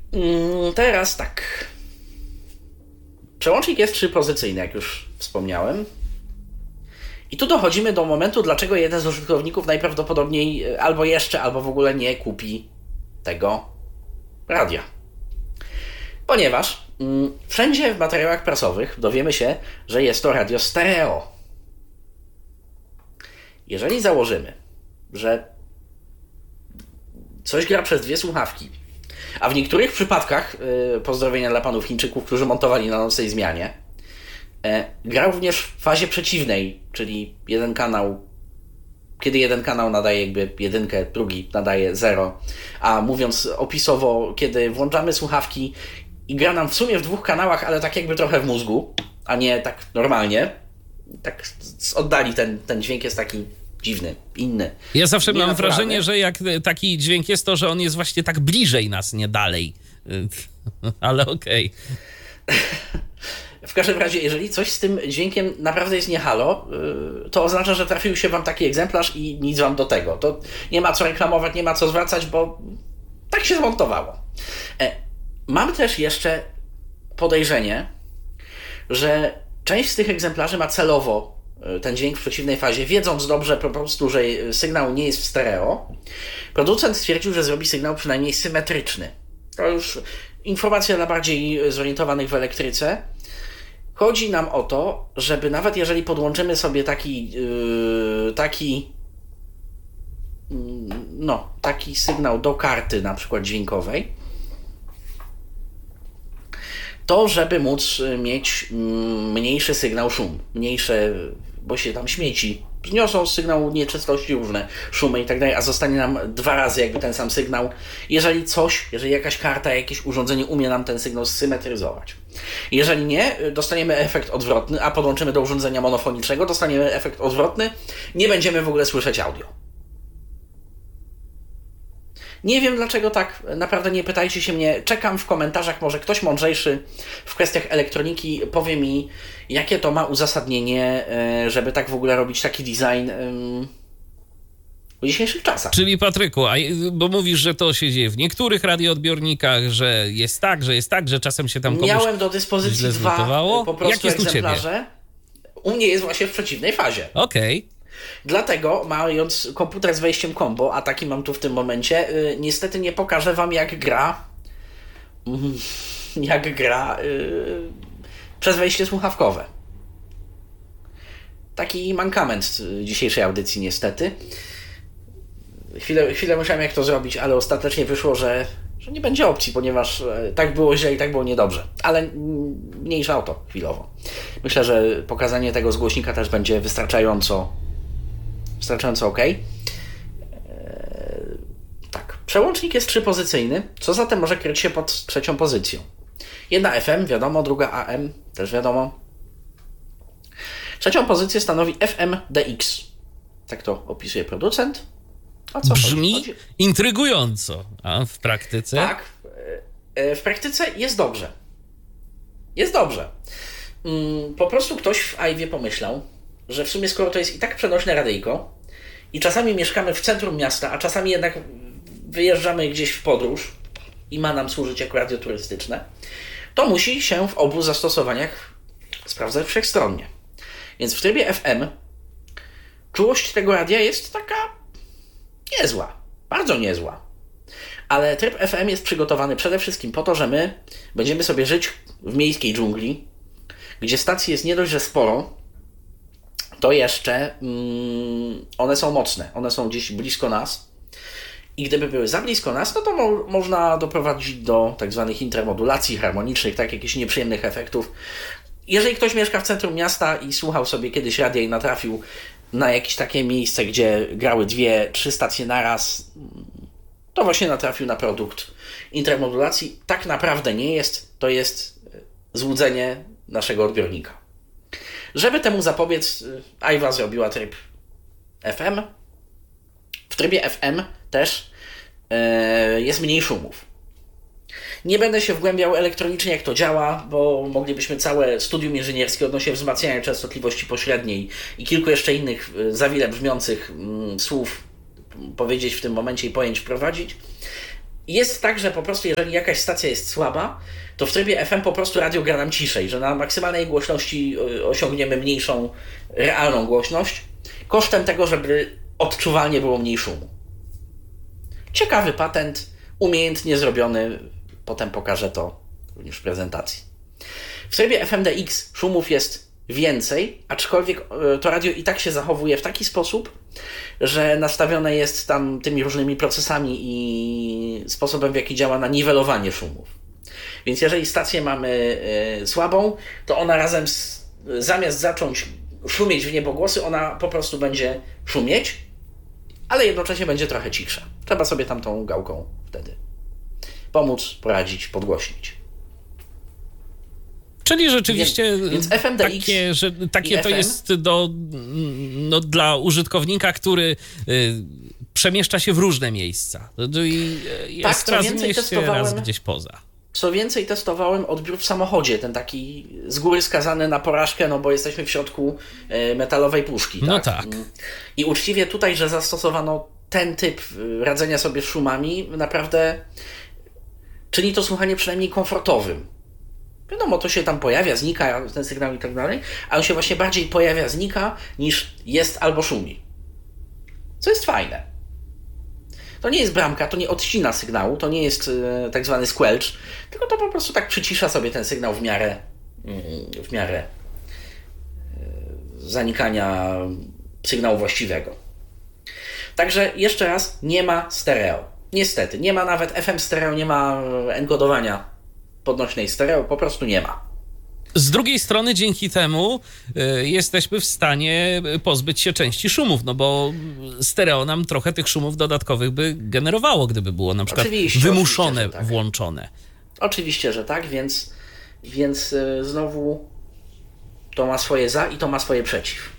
Teraz tak. Przełącznik jest trzypozycyjny, jak już wspomniałem. I tu dochodzimy do momentu, dlaczego jeden z użytkowników najprawdopodobniej albo jeszcze, albo w ogóle nie kupi tego radia. Ponieważ wszędzie w materiałach prasowych dowiemy się, że jest to radio stereo. Jeżeli założymy, że coś gra przez dwie słuchawki, a w niektórych przypadkach, pozdrowienia dla panów Chińczyków, którzy montowali na nocnej zmianie, gra również w fazie przeciwnej, czyli jeden kanał, kiedy jeden kanał nadaje jakby jedynkę, drugi nadaje 0, a mówiąc opisowo, kiedy włączamy słuchawki i gra nam w sumie w dwóch kanałach, ale tak jakby trochę w mózgu, a nie tak normalnie, tak z oddali ten dźwięk jest taki dziwny, inny. Ja zawsze mam wrażenie, że jak taki dźwięk jest, to że on jest właśnie tak bliżej nas, nie dalej. Ale okej. W każdym razie, jeżeli coś z tym dźwiękiem naprawdę jest nie halo, to oznacza, że trafił się wam taki egzemplarz i nic wam do tego. To nie ma co reklamować, nie ma co zwracać, bo tak się zmontowało. Mam też jeszcze podejrzenie, że część z tych egzemplarzy ma celowo ten dźwięk w przeciwnej fazie, wiedząc dobrze po prostu, że sygnał nie jest w stereo. Producent stwierdził, że zrobi sygnał przynajmniej symetryczny. To już informacja dla bardziej zorientowanych w elektryce. Chodzi nam o to, żeby nawet jeżeli podłączymy sobie taki sygnał do karty na przykład dźwiękowej, to żeby móc mieć mniejszy sygnał szum, mniejsze, bo się tam śmieci zniosą z sygnału nieczystości, różne szumy i tak dalej, a zostanie nam dwa razy jakby ten sam sygnał, jeżeli jakaś karta, jakieś urządzenie umie nam ten sygnał zsymetryzować. Jeżeli nie, dostaniemy efekt odwrotny, a podłączymy do urządzenia monofonicznego, dostaniemy efekt odwrotny, nie będziemy w ogóle słyszeć audio. Nie wiem dlaczego tak, naprawdę nie pytajcie się mnie, czekam w komentarzach, może ktoś mądrzejszy w kwestiach elektroniki powie mi, jakie to ma uzasadnienie, żeby tak w ogóle robić taki design w dzisiejszych czasach. Czyli Patryku, bo mówisz, że to się dzieje w niektórych radioodbiornikach, że jest tak, że czasem się tam komuś miałem do dyspozycji dwa po prostu jak egzemplarze. U mnie jest właśnie w przeciwnej fazie. Okej. Dlatego, mając komputer z wejściem combo, a taki mam tu w tym momencie, niestety nie pokażę wam jak gra przez wejście słuchawkowe. Taki mankament dzisiejszej audycji niestety. Chwilę musiałem jak to zrobić, ale ostatecznie wyszło, że nie będzie opcji, ponieważ tak było źle i tak było niedobrze. Ale mniejsza o to chwilowo. Myślę, że pokazanie tego z głośnika też będzie wystarczająco ok. Tak. Przełącznik jest trzypozycyjny, co zatem może kryć się pod trzecią pozycją. Jedna FM, wiadomo, druga AM, też wiadomo. Trzecią pozycję stanowi FMDX. Tak to opisuje producent. A co brzmi chodzi? Intrygująco. A w praktyce? Tak. W praktyce jest dobrze. Jest dobrze. Po prostu ktoś w Ajwie pomyślał, że w sumie skoro to jest i tak przenośne radyjko i czasami mieszkamy w centrum miasta, a czasami jednak wyjeżdżamy gdzieś w podróż i ma nam służyć jako radio turystyczne, to musi się w obu zastosowaniach sprawdzać wszechstronnie. Więc w trybie FM czułość tego radia jest taka niezła, bardzo niezła. Ale tryb FM jest przygotowany przede wszystkim po to, że my będziemy sobie żyć w miejskiej dżungli, gdzie stacji jest nie dość, że sporo, to jeszcze one są mocne, one są gdzieś blisko nas i gdyby były za blisko nas, no to można doprowadzić do tak zwanych intermodulacji harmonicznych, tak, jakichś nieprzyjemnych efektów. Jeżeli ktoś mieszka w centrum miasta i słuchał sobie kiedyś radia i natrafił na jakieś takie miejsce, gdzie grały 2-3 stacje naraz, to właśnie natrafił na produkt intermodulacji. Tak naprawdę nie jest, to jest złudzenie naszego odbiornika. Żeby temu zapobiec, Ajwa zrobiła tryb FM. W trybie FM też jest mniej szumów. Nie będę się wgłębiał elektronicznie, jak to działa, bo moglibyśmy całe studium inżynierskie odnośnie wzmacniania częstotliwości pośredniej i kilku jeszcze innych zawile brzmiących słów powiedzieć w tym momencie i pojęć wprowadzić. jest tak, że po prostu jeżeli jakaś stacja jest słaba, to w trybie FM po prostu radio gra nam ciszej, że na maksymalnej głośności osiągniemy mniejszą realną głośność, kosztem tego, żeby odczuwalnie było mniej szumu. Ciekawy patent, umiejętnie zrobiony, potem pokażę to również w prezentacji. W trybie FMDX szumów jest więcej, aczkolwiek to radio i tak się zachowuje w taki sposób, że nastawione jest tam tymi różnymi procesami i sposobem, w jaki działa na niwelowanie szumów. Więc jeżeli stację mamy słabą, to ona zamiast zacząć szumieć w niebogłosy, ona po prostu będzie szumieć, ale jednocześnie będzie trochę cichsza. Trzeba sobie tam tą gałką wtedy pomóc, poradzić, podgłośnić. Czyli rzeczywiście więc FMDX takie to jest dla użytkownika, który przemieszcza się w różne miejsca. Jest tak, raz w mieście, raz gdzieś poza. Co więcej, testowałem odbiór w samochodzie, ten taki z góry skazany na porażkę, no bo jesteśmy w środku metalowej puszki. No tak. tak. I uczciwie tutaj, że zastosowano ten typ radzenia sobie z szumami, naprawdę czyni to słuchanie przynajmniej komfortowym. Wiadomo, to się tam pojawia, znika ten sygnał i tak dalej, a on się właśnie bardziej pojawia, znika, niż jest albo szumi. Co jest fajne. To nie jest bramka, to nie odcina sygnału, to nie jest tak zwany squelch, tylko to po prostu tak przycisza sobie ten sygnał w miarę zanikania sygnału właściwego. Także jeszcze raz, nie ma stereo. Niestety, nie ma nawet FM stereo, nie ma enkodowania podnośnej stereo, po prostu nie ma. Z drugiej strony dzięki temu jesteśmy w stanie pozbyć się części szumów, no bo stereo nam trochę tych szumów dodatkowych by generowało, gdyby było na przykład wymuszone, tak. Włączone. Oczywiście, że tak, więc znowu to ma swoje za i to ma swoje przeciw.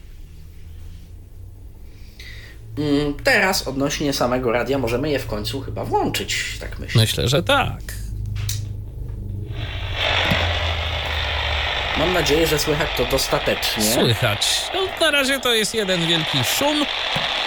Teraz odnośnie samego radia możemy je w końcu chyba włączyć, tak myślę. Myślę, że tak. Mam nadzieję, że słychać to dostatecznie. Słychać. No, na razie to jest jeden wielki szum.